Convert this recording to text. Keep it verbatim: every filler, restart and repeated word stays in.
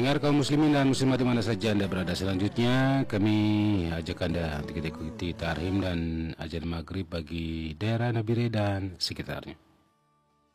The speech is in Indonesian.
Pendengar kaum muslimin dan muslimat di mana saja Anda berada, selanjutnya kami ajak Anda untuk kita ikuti tarhim dan azan maghrib bagi daerah Nabire dan sekitarnya.